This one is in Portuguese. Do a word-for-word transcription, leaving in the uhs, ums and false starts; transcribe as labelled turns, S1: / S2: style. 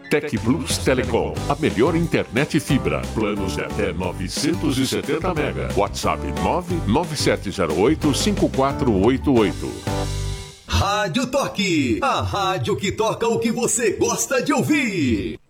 S1: Tec Plus Telecom, a melhor internet fibra. Planos de até novecentos e setenta mega. WhatsApp nove nove sete zero oito cinco quatro oito oito.
S2: Rádio Toque, a rádio que toca o que você gosta de ouvir.